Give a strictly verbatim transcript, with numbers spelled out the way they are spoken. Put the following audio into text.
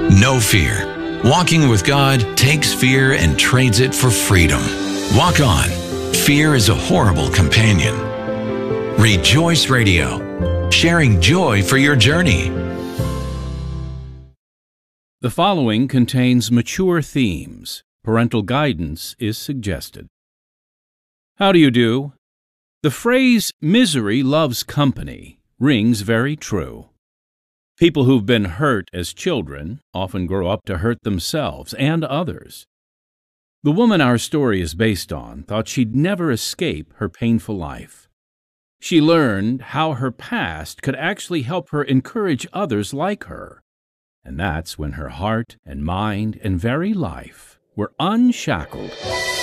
No fear. Walking with God takes fear and trades it for freedom. Walk on. Fear is a horrible companion. Rejoice Radio, sharing joy for your journey. The following contains mature themes. Parental guidance is suggested. How do you do? The phrase, misery loves company, rings very true. People who've been hurt as children often grow up to hurt themselves and others. The woman our story is based on thought she'd never escape her painful life. She learned how her past could actually help her encourage others like her. And that's when her heart and mind and very life were unshackled